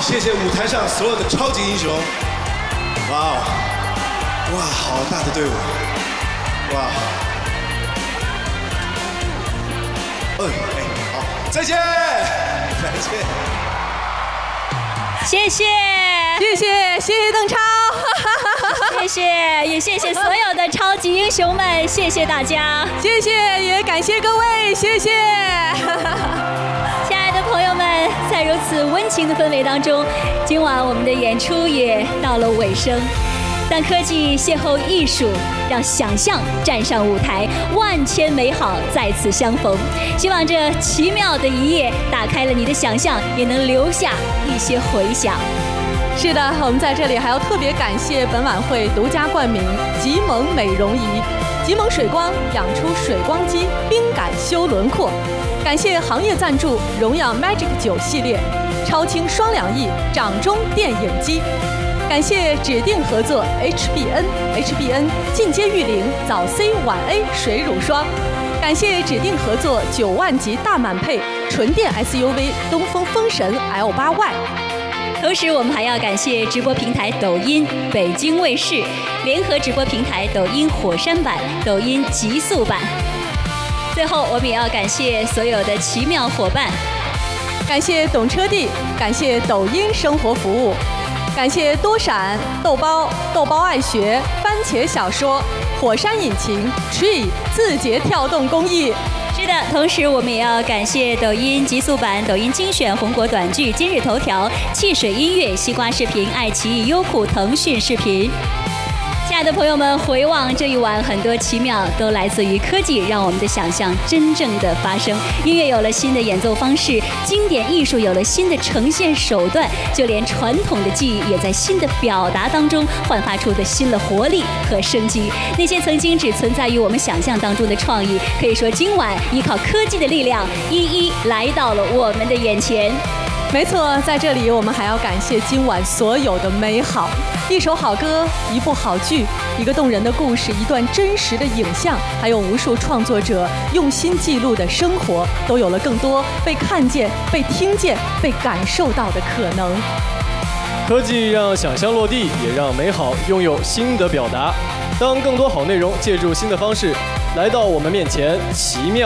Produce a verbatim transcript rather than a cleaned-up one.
谢谢舞台上所有的超级英雄。哇哦，哇，好大的队伍，哇。嗯，哎，好，再见，再见。 谢谢， 谢谢，谢谢邓超， 谢谢，也谢谢所有的超级英雄们，谢谢大家， 谢谢，也感谢各位，谢谢。 亲爱的朋友们，在如此温情的氛围当中，今晚我们的演出也到了尾声。当科技邂逅艺术，让想象站上舞台，万千美好在此相逢。希望这奇妙的一夜打开了你的想象，也能留下一些回响。 是的，我们在这里还要特别感谢本晚会独家冠名极萌美容仪，极萌水光养出水光肌，冰感修轮廓。感谢行业赞助荣耀 Magic 九系列，超轻双两翼掌中电影机。感谢指定合作 H B N H B N 进阶玉灵早 C 晚 A 水乳霜。感谢指定合作九万级大满配纯电 S U V 东风风神 L 八 Y。 同时，我们还要感谢直播平台抖音、北京卫视联合直播平台抖音火山版、抖音极速版。最后，我们也要感谢所有的奇妙伙伴， 感谢懂车帝，感谢抖音生活服务。感谢多闪、豆包、豆包爱学、番茄小说、火山引擎、Tree 字节跳动公益。 是的，同时我们也要感谢抖音极速版、抖音精选、红果短剧、今日头条、汽水音乐、西瓜视频、爱奇艺、优酷、腾讯视频。亲爱的朋友们，回望这一晚，很多奇妙都来自于科技，让我们的想象真正的发生。音乐有了新的演奏方式，经典艺术有了新的呈现手段，就连传统的技艺也在新的表达当中焕发出的新的活力和生机。那些曾经只存在于我们想象当中的创意，可以说今晚依靠科技的力量，一一来到了我们的眼前。 没错，在这里我们还要感谢今晚所有的美好，一首好歌，一部好剧，一个动人的故事，一段真实的影像，还有无数创作者用心记录的生活，都有了更多被看见、被听见、被感受到的可能。 科技让想象落地，也让美好拥有新的表达。当更多好内容借助新的方式来到我们面前，奇妙